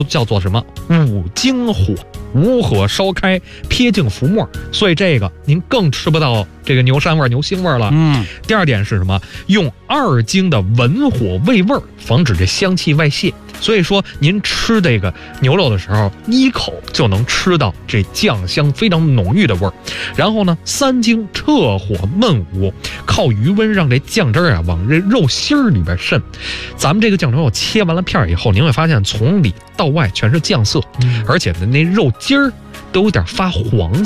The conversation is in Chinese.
叫做什么五精火，五火烧开，撇净浮沫，所以这个您更吃不到这个牛膻味、牛腥味了。第二点是什么？用2精的文火煨味儿，防止这香气外泄。所以说，您吃这个牛肉的时候，一口就能吃到这酱香非常浓郁的味儿。然后呢，3精撤火焖捂，靠余温让这酱汁儿啊往这肉心儿里边渗。咱们这个酱牛肉切完了片儿以后，您会发现从里到外全是酱色，而且呢那肉筋儿都有点发黄